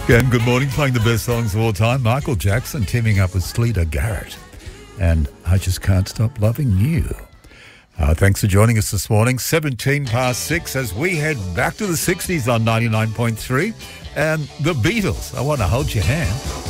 And good morning, playing the best songs of all time. Michael Jackson teaming up with Sleater Garrett. And I Just Can't Stop Loving You. Thanks for joining us this morning. 17 past 6 as we head back to the 60s on 99.3. And the Beatles, I Want to Hold Your Hand.